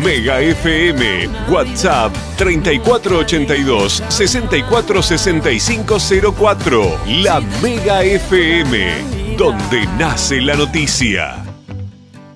Mega FM. WhatsApp 3482-646504. La Mega FM, donde nace la noticia.